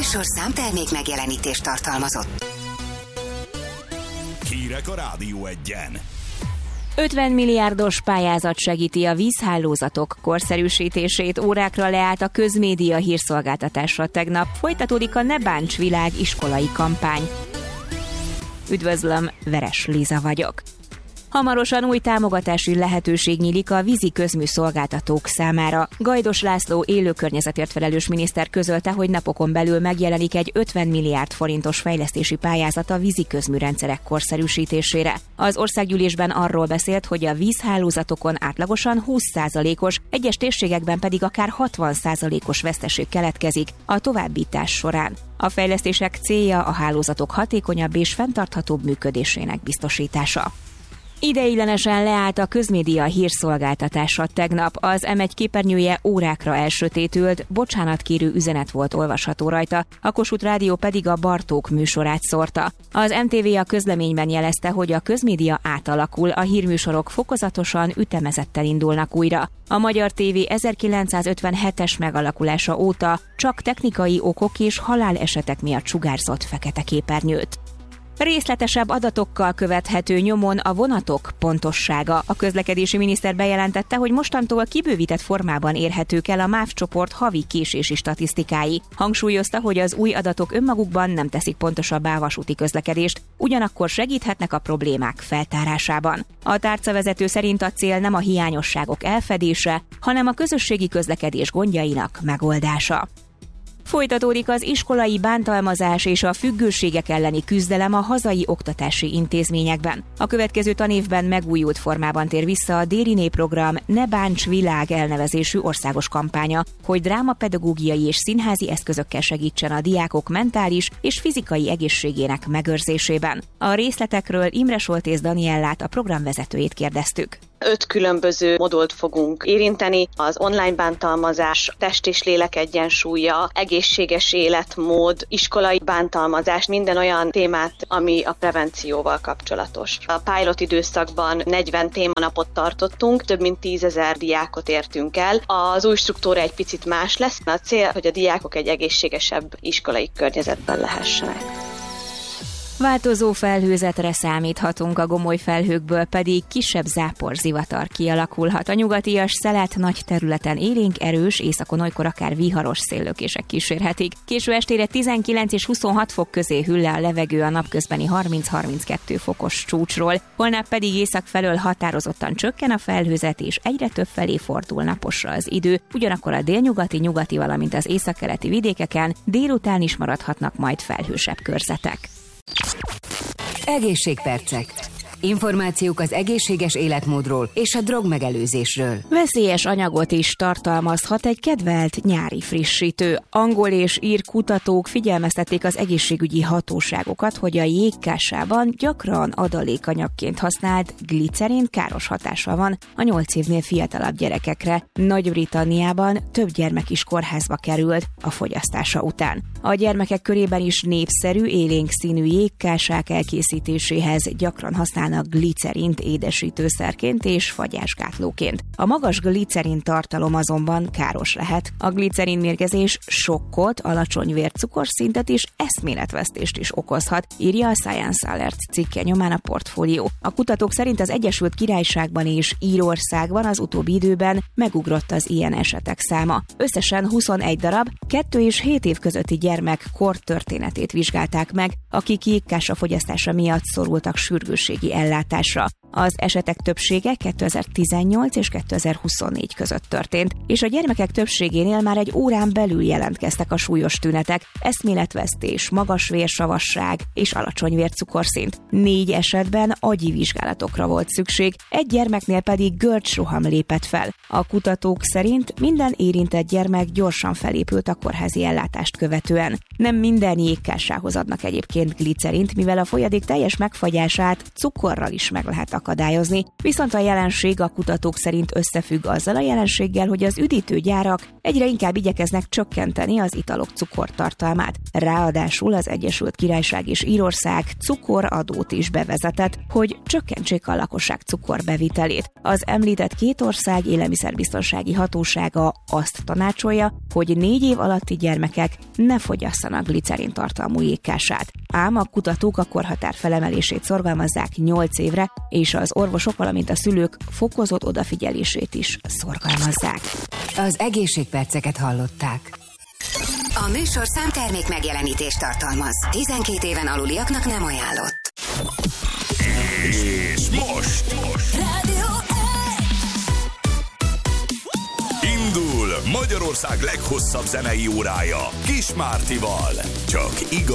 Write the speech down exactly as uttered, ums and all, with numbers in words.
műsorszám termék megjelenítést tartalmazott. Hírek a Rádió Egyen. ötven milliárdos pályázat segíti a vízhálózatok korszerűsítését, órákra leállt a közmédia hírszolgáltatásra tegnap. Folytatódik a Ne Bánts Világ iskolai kampány. Üdvözlöm, Veres Liza vagyok. Hamarosan új támogatási lehetőség nyílik a vízi közműszolgáltatók számára. Gajdos László élőkörnyezetért felelős miniszter közölte, hogy napokon belül megjelenik egy ötven milliárd forintos fejlesztési pályázat a vízi közműrendszerek korszerűsítésére. Az országgyűlésben arról beszélt, hogy a vízhálózatokon átlagosan húsz százalékos, egyes térségekben pedig akár hatvan százalékos veszteség keletkezik a továbbítás során. A fejlesztések célja a hálózatok hatékonyabb és fenntarthatóbb működésének biztosítása. Ideiglenesen leállt a közmédia hírszolgáltatása tegnap. Az em egy képernyője órákra elsötétült, bocsánatkérő üzenet volt olvasható rajta, a Kossuth Rádió pedig a Bartók műsorát szórta. Az em té vé a közleményben jelezte, hogy a közmédia átalakul, a hírműsorok fokozatosan, ütemezettel indulnak újra. A Magyar Tévé ezerkilencszázötvenhetes megalakulása óta csak technikai okok és halálesetek miatt sugárzott fekete képernyőt. Részletesebb adatokkal követhető nyomon a vonatok pontossága. A közlekedési miniszter bejelentette, hogy mostantól kibővített formában érhetők el a MÁV csoport havi késési statisztikái. Hangsúlyozta, hogy az új adatok önmagukban nem teszik pontosabbá a vasúti közlekedést, ugyanakkor segíthetnek a problémák feltárásában. A tárcavezető szerint a cél nem a hiányosságok elfedése, hanem a közösségi közlekedés gondjainak megoldása. Folytatódik az iskolai bántalmazás és a függőségek elleni küzdelem a hazai oktatási intézményekben. A következő tanévben megújult formában tér vissza a Dériné program Ne Bánts Világ elnevezésű országos kampánya, hogy drámapedagógiai és színházi eszközökkel segítsen a diákok mentális és fizikai egészségének megőrzésében. A részletekről Imre Soltész Daniellát, a programvezetőjét kérdeztük. Öt különböző modult fogunk érinteni, az online bántalmazás, test és lélek egyensúlya, egészséges életmód, iskolai bántalmazás, minden olyan témát, ami a prevencióval kapcsolatos. A pilot időszakban negyven témanapot tartottunk, több mint tízezer diákot értünk el. Az új struktúra egy picit más lesz, a cél, hogy a diákok egy egészségesebb iskolai környezetben lehessenek. Változó felhőzetre számíthatunk, a gomoly felhőkből pedig kisebb záporzivatar kialakulhat. A nyugatias szelet nagy területen élénk, erős, északon olykor akár viharos széllökések kísérhetik. Késő estére tizenkilenc és huszonhat fok közé hűl le a levegő a napközbeni harminc-harminckettő fokos csúcsról. Holnap pedig észak felől határozottan csökken a felhőzet, és egyre több felé fordul naposra az idő. Ugyanakkor a délnyugati, nyugati, valamint az északkeleti vidékeken délután is maradhatnak majd felhősebb körzetek. Egészségpercek. Információk az egészséges életmódról és a drogmegelőzésről. Veszélyes anyagot is tartalmazhat egy kedvelt nyári frissítő. Angol és ír kutatók figyelmeztették az egészségügyi hatóságokat, hogy a jégkásában gyakran adalékanyagként használt glicerin káros hatása van a nyolc évnél fiatalabb gyerekekre. Nagy-Britanniában több gyermek is kórházba került a fogyasztása után. A gyermekek körében is népszerű, élénk színű jégkásák elkészítéséhez gyakran használnak glicerint édesítőszerként és fagyásgátlóként. A magas glicerin tartalom azonban káros lehet. A glicerin mérgezés sokkot, alacsony vércukorszintet és eszméletvesztést is okozhat, írja a Science Alert cikke nyomán a Portfólió. A kutatók szerint az Egyesült Királyságban és Írországban az utóbbi időben megugrott az ilyen esetek száma. Összesen huszonegy darab, kettő és hét év közötti gyermek kortörténetét vizsgálták meg, akik jégkása fogyasztása miatt szorultak sürgősségi ellátásra. Az esetek többsége kétezer-tizennyolc és kétezer-huszonnégy között történt, és a gyermekek többségénél már egy órán belül jelentkeztek a súlyos tünetek, eszméletvesztés, magas vérsavasság és alacsony vércukorszint. Négy esetben agyi vizsgálatokra volt szükség, egy gyermeknél pedig görcsroham lépett fel. A kutatók szerint minden érintett gyermek gyorsan felépült a kórházi ellátást követően. Nem minden jégkásához adnak egyébként glicerint, mivel a folyadék teljes megfagyását cukorral is meg lehet megakadályozni. Viszont a jelenség a kutatók szerint összefügg azzal a jelenséggel, hogy az üdítőgyárak egyre inkább igyekeznek csökkenteni az italok cukortartalmát. Ráadásul az Egyesült Királyság és Írország cukoradót is bevezetett, hogy csökkentsék a lakosság cukorbevitelét. Az említett két ország élelmiszerbiztonsági hatósága azt tanácsolja, hogy négy év alatti gyermekek ne fogyasszanak glicerin tartalmú jégkását. Ám a kutatók a korhatár felemelését szorgalmazzák nyolc évre, és az orvosok, valamint a szülők fokozott odafigyelését is szorgalmazzák. Az egészségperceket hallották. A műsor számtermék megjelenítést tartalmaz. tizenkét éven aluliaknak nem ajánlott. És most, most. Rádió Indul Magyarország leghosszabb zenei órája Kis Mártival. Csak igaz.